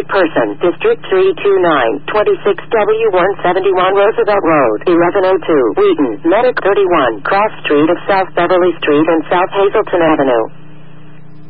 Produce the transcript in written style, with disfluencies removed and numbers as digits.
wanted person, District 329, 26W171 Roosevelt Road, 1102, Wheaton, Medic 31, Cross Street of South Beverly Street and South Hazelton Avenue.